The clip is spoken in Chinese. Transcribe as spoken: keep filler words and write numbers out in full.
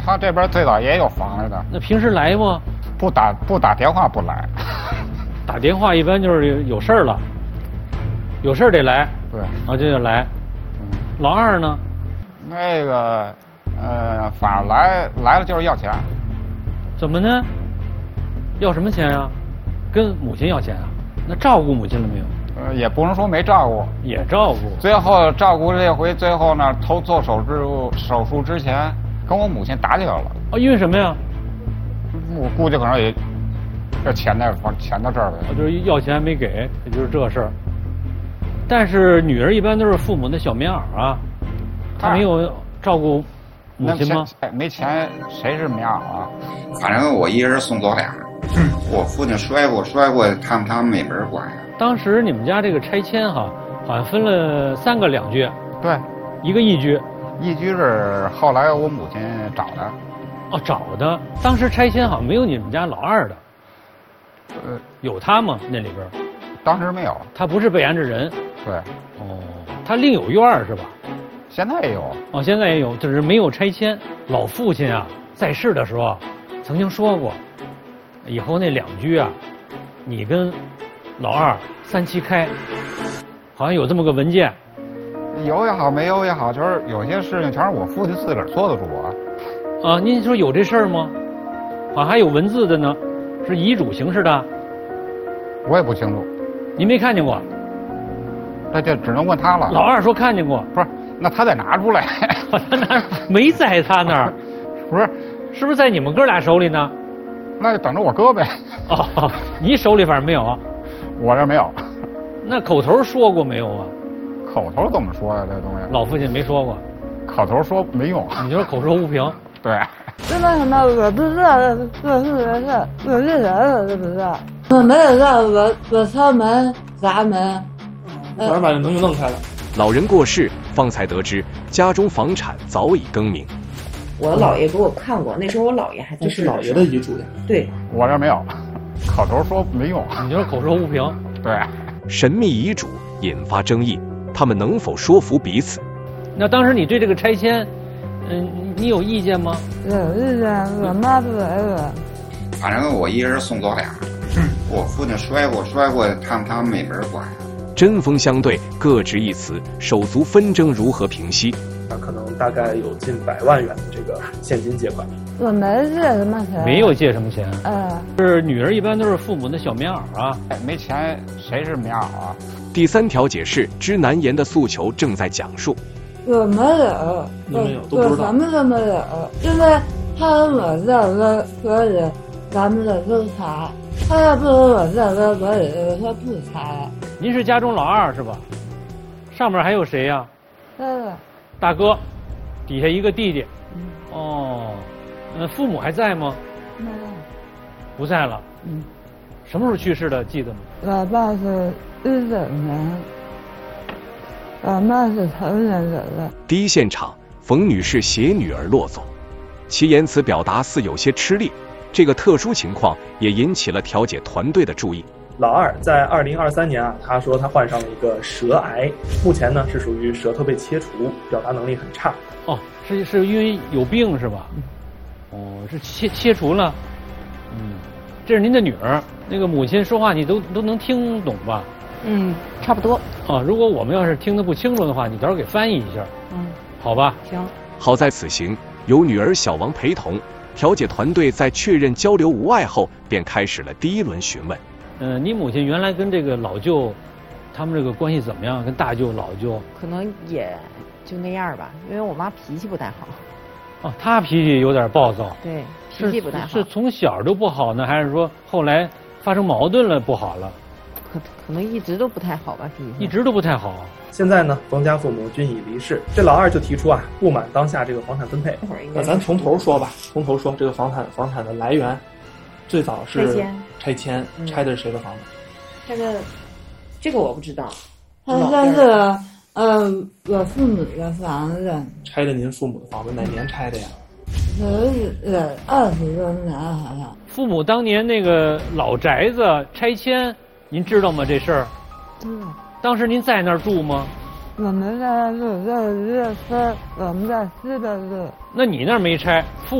他这边最早也有房来的。 那平时来吗？ 不打不打电话不来。 打电话一般就是有有事儿了，有事儿得来。 对。 啊，就得来。 嗯。 老二呢？ 那个，呃，反正来来了就是要钱。 怎么呢？要什么钱啊？跟母亲要钱啊？那照顾母亲了没有？ 呃，也不能说没照顾， 也照顾。 最后照顾这回，最后呢，头做手术手术之前，跟我母亲打起来了。 啊，因为什么呀？ 我估计可能也这钱在钱到这儿了。 啊，就是要钱没给，也就是这事儿。但是女儿一般都是父母的小棉袄啊，她没有照顾母亲吗？ 没钱谁是棉袄啊？ 反正我一人送走俩。嗯，我父亲摔过，摔过，他们他们没门管呀。 当时你们家这个拆迁哈，好像分了三个两居。 对， 一个一居。 一居是后来我母亲找的。 哦，找的。当时拆迁好像没有你们家老二的。呃，有他吗？那里边？ 当时没有。 他不是被安置人。 对。 哦，他另有院儿是吧？ 现在也有。 哦，现在也有，只是没有拆迁。老父亲啊，在世的时候曾经说过，以后那两居啊，你跟老二三七开，好像有这么个文件。 有也好，没有也好，就是有些事情全是我父亲自个儿做的主啊。 啊，您说有这事儿吗？好像还有文字的呢，是遗嘱形式的。 我也不清楚。 您没看见过？ 那就只能问他了。 老二说看见过。 不是，那他得拿出来。 他拿没在他那儿。 不是， 是不是在你们哥俩手里呢？ 那就等着我哥呗。 哦，你手里反正没有。 我这没有。 那口头说过没有啊？ 口头怎么说呀？这东西。 老父亲没说过。 口头说没用。 你说口说无凭。 对。 这为什么我不知道这这是人事？我是人，我都不知道。我没有让我我敲门砸门。 反正把这门就弄开了。 老人过世，方才得知家中房产早已更名。 我姥爷给我看过，那时候我姥爷还在世。 那是姥爷的遗嘱呀。 对， 我这没有，口头说没用。 你就是口说无凭。 对。 神秘遗嘱引发争议，他们能否说服彼此？ 那当时你对这个拆迁，嗯、呃，你有意见吗？ 有意见，我妈不给我。 反正我一人送走俩。嗯，我父亲摔过，摔过，他们他们没门管呀。 针锋相对，各执一词，手足纷争如何平息？ 那可能大概有近百万元的这个现金借款。 我没借什么钱。 没有借什么钱。 嗯。 是女儿一般都是父母的小棉袄啊。 没钱谁是棉袄啊？ 第三条解释知难言的诉求正在讲述。 我没有。 你没有，都不知道。 我什么都没有，因为他跟我在我所以咱们得都查。他要不跟我在我所以我说不查。 您是家中老二是吧？上面还有谁呀？ 嗯。 大哥，底下一个弟弟。嗯。哦，呃，父母还在吗？ 没有。 不在了。 嗯。 什么时候去世的？记得吗？ 我爸是一九年，我妈是头年走的。 第一现场，冯女士携女儿落走，其言辞表达似有些吃力。这个特殊情况也引起了调解团队的注意。 老二在二零二三年啊，他说他患上了一个舌癌，目前呢是属于舌头被切除，表达能力很差。 哦，是是因为有病是吧？哦，是切切除了。嗯，这是您的女儿，那个母亲说话你都都能听懂吧？ 嗯，差不多。 哦，如果我们要是听得不清楚的话，你到时候给翻译一下。 嗯， 好吧。 行。 好在此行有女儿小王陪同。调解团队在确认交流无碍后，便开始了第一轮询问。 呃，你母亲原来跟这个老舅，他们这个关系怎么样？跟大舅、老舅？ 可能也就那样吧，因为我妈脾气不太好。 哦，她脾气有点暴躁。 对，脾气不太好。 是从小就不好呢，还是说后来发生矛盾了不好了？ 可可能一直都不太好吧，脾气。 一直都不太好。 现在呢，冯家父母均已离世，这老二就提出啊，不满当下这个房产分配。那咱从头说吧，从头说这个房产房产的来源，最早是拆迁， 拆迁， 嗯、 拆的是谁的房子？ 这个，这个我不知道。 他算是嗯我父母的房子。 拆的您父母的房子，哪年拆的呀？ 是二十多年好像。 父母当年那个老宅子拆迁，您知道吗？这事儿？ 嗯。 当时您在那儿住吗？ 我们在那儿住，在热车，我们在西边住。 那你那儿没拆？父